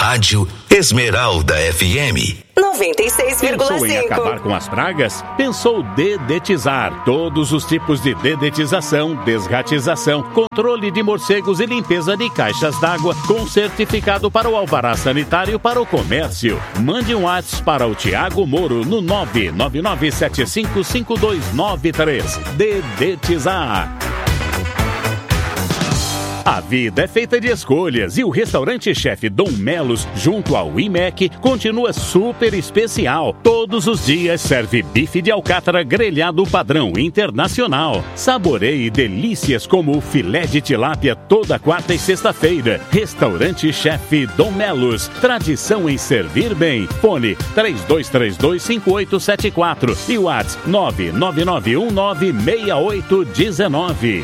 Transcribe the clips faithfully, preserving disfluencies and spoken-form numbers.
Rádio Esmeralda F M. noventa e seis vírgula cinco. Pensou em acabar com as pragas? Pensou dedetizar. Todos os tipos de dedetização, desratização, controle de morcegos e limpeza de caixas d'água com certificado para o alvará sanitário para o comércio. Mande um WhatsApp para o Tiago Moro no nove nove nove sete cinco cinco dois nove três. Dedetizar. A vida é feita de escolhas e o restaurante Chefe Dom Melos, junto ao I M E C, continua super especial. Todos os dias serve bife de alcatra grelhado padrão internacional. Saboreie delícias como o filé de tilápia toda quarta e sexta-feira. Restaurante Chefe Dom Melos, tradição em servir bem. Fone três dois três dois cinco oito sete quatro e WhatsApp nove nove nove um nove seis oito um nove.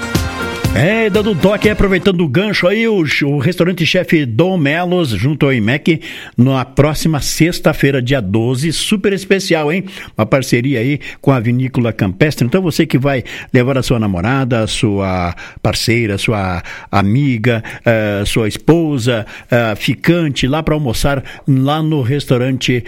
É, dando um toque, aproveitando o gancho aí, o, o restaurante Chefe Dom Melos, junto ao I M E C, na próxima sexta-feira, dia doze, super especial, hein? Uma parceria aí com a Vinícola Campestre. Então você que vai levar a sua namorada, a sua parceira, a sua amiga, a sua esposa, a ficante, lá para almoçar lá no restaurante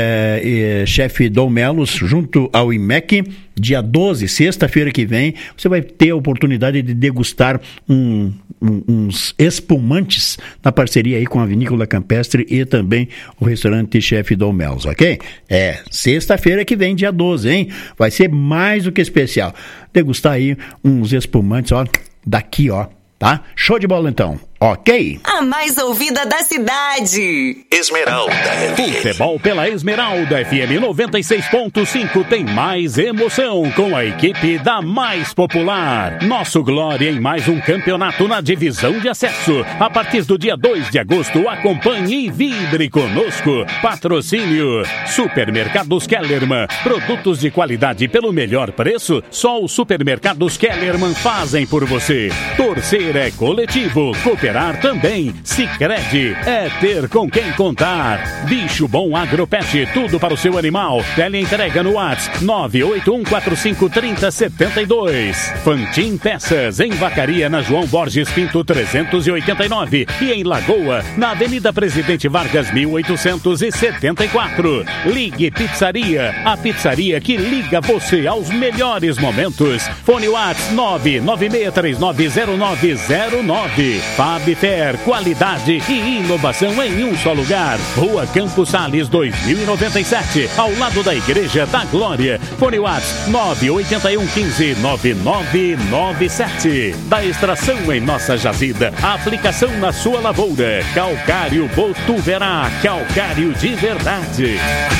é, é, Chefe Dom Melos, junto ao I M E C, dia doze, sexta-feira que vem, você vai ter a oportunidade de degustar um, um, uns espumantes na parceria aí com a Vinícola Campestre e também o restaurante Chefe Dom Melos, ok? É, sexta-feira que vem, dia doze, hein? Vai ser mais do que especial. Degustar aí uns espumantes, ó, daqui, ó, tá? Show de bola então. Ok. A mais ouvida da cidade. Esmeralda F M. Futebol pela Esmeralda F M noventa e seis ponto cinco tem mais emoção com a equipe da mais popular. Nosso Glória em mais um campeonato na divisão de acesso. A partir do dia dois de agosto, acompanhe e vibre conosco. Patrocínio Supermercados Kellerman. Produtos de qualidade pelo melhor preço, só os Supermercados Kellerman fazem por você. Torcer é coletivo. Cooperar também. Sicredi é ter com quem contar. Bicho Bom Agropet, tudo para o seu animal. Teleentrega no WhatsApp nove oito um quatro cinco três zero sete dois. Fantin Peças, em Vacaria, na João Borges Pinto trezentos e oitenta e nove e em Lagoa, na Avenida Presidente Vargas mil oitocentos e setenta e quatro. Ligue Pizzaria, a pizzaria que liga você aos melhores momentos. Fone WhatsApp nove nove seis três nove zero nove zero nove. Fabifer, qualidade e inovação em um só lugar. Rua Campos Sales dois mil e noventa e sete, ao lado da Igreja da Glória. Fone WhatsApp nove oito um um cinco nove nove nove sete. Da extração em nossa jazida, a aplicação na sua lavoura. Calcário Botuverá, calcário de verdade.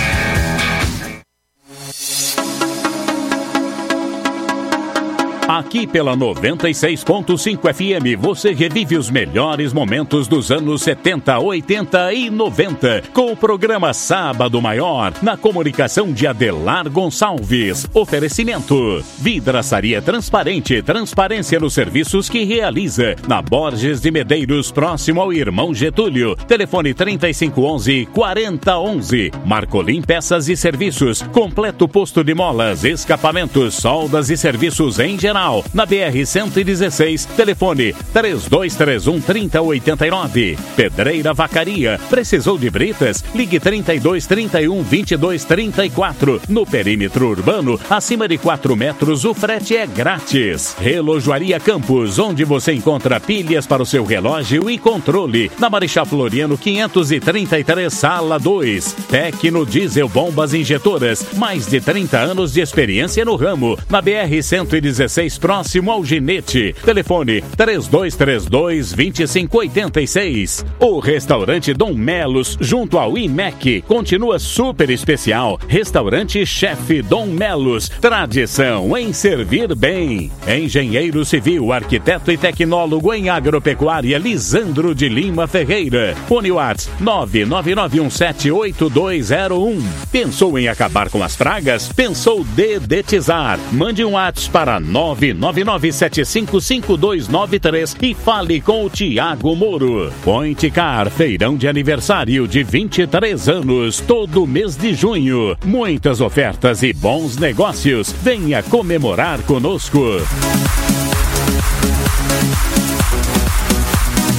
Aqui pela noventa e seis ponto cinco F M, você revive os melhores momentos dos anos setenta, oitenta e noventa, com o programa Sábado Maior, na comunicação de Adelar Gonçalves. Oferecimento: Vidraçaria Transparente, transparência nos serviços que realiza. Na Borges de Medeiros, próximo ao Irmão Getúlio. Telefone trinta e cinco onze, quarenta onze. Marcolim Peças e Serviços, completo posto de molas, escapamentos, soldas e serviços em geral. Na B R cento e dezesseis, telefone três dois três um, três zero oito nove. Pedreira Vacaria, precisou de britas? Ligue trinta e dois, trinta e um, vinte e dois, trinta e quatro. No perímetro urbano, acima de quatro metros, o frete é grátis. Relojoaria Campos, onde você encontra pilhas para o seu relógio e controle. Na Marechal Floriano quinhentos e trinta e três, sala dois. Tecno Diesel Bombas Injetoras, mais de trinta anos de experiência no ramo. Na B R cento e dezesseis, próximo ao Ginete. Telefone três dois três dois, dois cinco oito seis. O restaurante Dom Melos, junto ao I M E C, continua super especial. Restaurante Chefe Dom Melos, tradição em servir bem. Engenheiro civil, arquiteto e tecnólogo em agropecuária, Lisandro de Lima Ferreira. Fone WhatsApp nove nove nove um sete oito dois zero um. Pensou em acabar com as pragas? Pensou dedetizar? Mande um WhatsApp para nove nove nove sete cinco cinco dois nove três e fale com o Tiago Moro. Point Car, feirão de aniversário de vinte e três anos, todo mês de junho. Muitas ofertas e bons negócios. Venha comemorar conosco.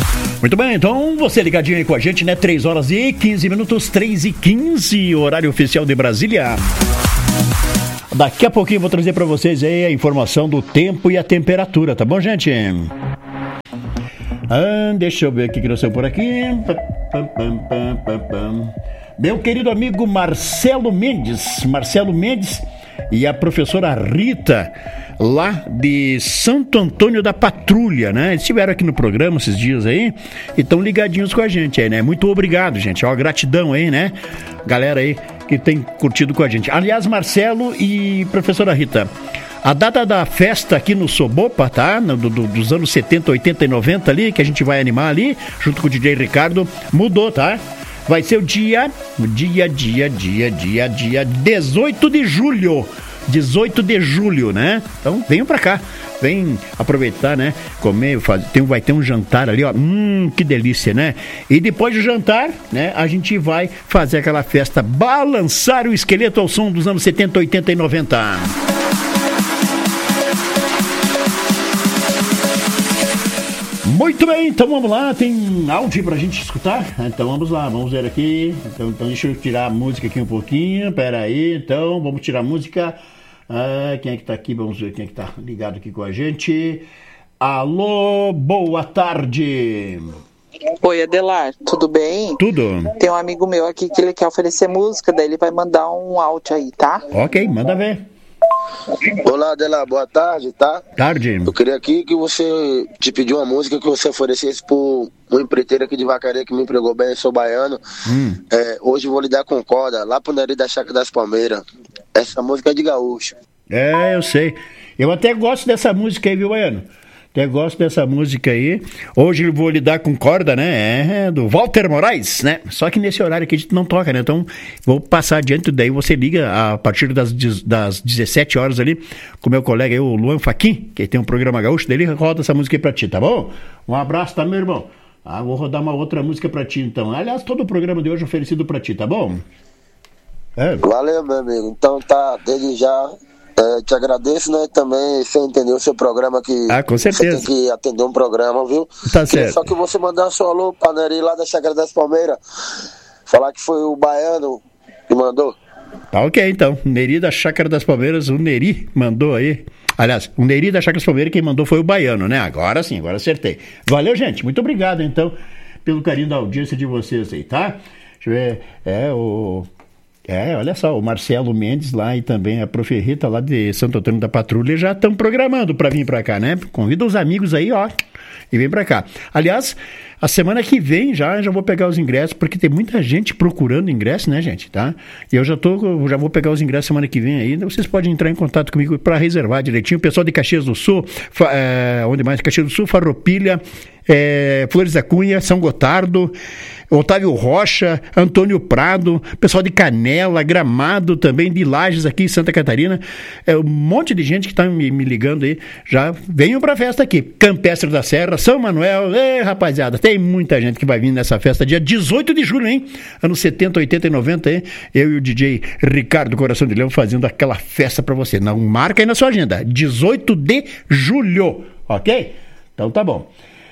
Muito bem, então você ligadinho aí com a gente, né? três horas e quinze minutos, três e quinze, horário oficial de Brasília. Daqui a pouquinho eu vou trazer para vocês aí a informação do tempo e a temperatura, tá bom, gente? Ah, deixa eu ver o que que nasceu por aqui. Meu querido amigo Marcelo Mendes, Marcelo Mendes e a professora Rita, lá de Santo Antônio da Patrulha, né? Eles estiveram aqui no programa esses dias aí e estão ligadinhos com a gente aí, né? Muito obrigado, gente. Ó, gratidão aí, né? Galera aí que tem curtido com a gente. Aliás, Marcelo e professora Rita, a data da festa aqui no Sobopa, tá? No, do, dos anos setenta, oitenta e noventa ali, que a gente vai animar ali, junto com o D J Ricardo, mudou, tá? Vai ser o dia, dia, dia, dia, dia, dia dezoito de julho. dezoito de julho, né? Então, venham pra cá. Vem aproveitar, né? Comer, fazer, tem, vai ter um jantar ali, ó. Hum, que delícia, né? E depois do jantar, né? A gente vai fazer aquela festa, balançar o esqueleto ao som dos anos setenta, oitenta e noventa. Muito bem, então vamos lá, tem áudio pra gente escutar? Então vamos lá, vamos ver aqui. Então, então deixa eu tirar a música aqui um pouquinho, pera aí, então vamos tirar a música. Ah, quem é que tá aqui? Vamos ver quem é que tá ligado aqui com a gente. Alô, boa tarde. Oi, Adelar, tudo bem? Tudo. Tem um amigo meu aqui que ele quer oferecer música, daí ele vai mandar um áudio aí, tá? Ok, manda ver. Olá, Adela, boa tarde, tá? Tarde. Eu queria aqui que você te pediu uma música que você oferecesse por um empreiteiro aqui de Vacaria que me empregou bem, eu sou baiano. Hum. É, hoje eu vou lidar com corda, lá pro Neri da Chácara das Palmeiras. Essa música é de gaúcho. É, eu sei. Eu até gosto dessa música aí, viu, baiano? Até gosto dessa música aí. Hoje eu vou lidar com corda, né? É do Walter Moraes, né? Só que nesse horário aqui a gente não toca, né? Então vou passar adiante, daí você liga a partir das, das dezessete horas ali com o meu colega aí, o Luan Faquin, que tem um programa gaúcho, dele roda essa música aí pra ti, tá bom? Um abraço, tá, meu irmão? Ah, vou rodar uma outra música pra ti, então. Aliás, todo o programa de hoje é oferecido pra ti, tá bom? É. Valeu, meu amigo. Então tá, desde já... É, te agradeço, né, também, você entendeu o seu programa que... Ah, com certeza. Você tem que atender um programa, viu? Tá certo. Só que você mandar seu alô pra Neri lá da Chácara das Palmeiras, falar que foi o baiano que mandou. Tá ok, então. Neri da Chácara das Palmeiras, o Neri mandou aí. Aliás, o Neri da Chácara das Palmeiras, quem mandou foi o baiano, né? Agora sim, agora acertei. Valeu, gente. Muito obrigado, então, pelo carinho da audiência de vocês aí, tá? Deixa eu ver. É, o... É, olha só, o Marcelo Mendes lá e também a Prof. Rita lá de Santo Antônio da Patrulha já estão programando para vir para cá, né? Convida os amigos aí, ó, e vem para cá. Aliás, a semana que vem já, já vou pegar os ingressos, porque tem muita gente procurando ingresso, né, gente, tá? E eu já tô, já vou pegar os ingressos semana que vem aí, então vocês podem entrar em contato comigo para reservar direitinho. O pessoal de Caxias do Sul, é, onde mais? Caxias do Sul, Farroupilha, é, Flores da Cunha, São Gotardo, Otávio Rocha, Antônio Prado, pessoal de Canela, Gramado também, de Lages aqui em Santa Catarina, é um monte de gente que está me, me ligando aí, já venham pra festa aqui, Campestre da Serra, São Manuel, ei, rapaziada, tem muita gente que vai vir nessa festa dia dezoito de julho, hein, anos setenta, oitenta e noventa, hein, eu e o D J Ricardo Coração de Leão fazendo aquela festa pra você, não marca aí na sua agenda, dezoito de julho, ok? Então tá bom.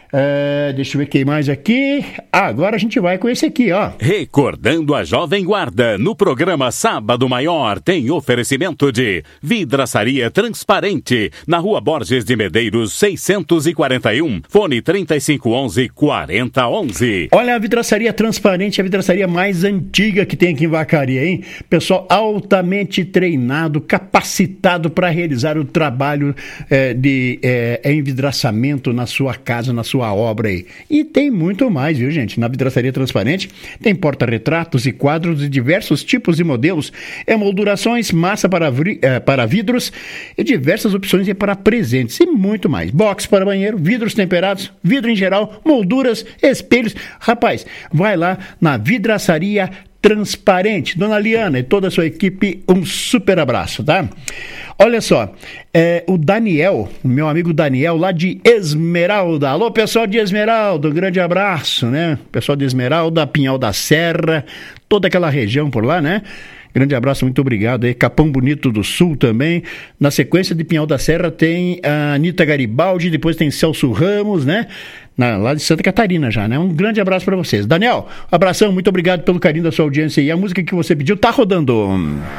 Uh, deixa eu ver quem mais aqui. Ah, agora a gente vai com esse aqui, ó. Recordando a Jovem Guarda, no programa Sábado Maior tem oferecimento de Vidraçaria Transparente, na Rua Borges de Medeiros, seiscentos e quarenta e um, fone trinta e cinco onze, quarenta onze. Olha, a Vidraçaria Transparente, a vidraçaria mais antiga que tem aqui em Vacaria, hein? Pessoal altamente treinado, capacitado para realizar o trabalho eh, de eh, envidraçamento na sua casa, na sua obra aí. E tem muito mais, viu, gente? Na Vidraçaria Transparente tem porta-retratos e quadros de diversos tipos e modelos, emoldurações, massa para, eh, para vidros e diversas opções para presentes e muito mais. Box para banheiro, vidros temperados, vidro em geral, molduras, espelhos. Rapaz, vai lá na Vidraçaria Transparente. Dona Liana e toda a sua equipe, um super abraço, tá? Olha só, é, o Daniel, meu amigo Daniel, lá de Esmeralda. Alô, pessoal de Esmeralda, um grande abraço, né? Pessoal de Esmeralda, Pinhal da Serra, toda aquela região por lá, né? Grande abraço, muito obrigado aí. Capão Bonito do Sul também. Na sequência de Pinhal da Serra tem a Anitta Garibaldi, depois tem Celso Ramos, né? Na, lá de Santa Catarina já, né? Um grande abraço para vocês. Daniel, abração, muito obrigado pelo carinho da sua audiência. E a música que você pediu tá rodando.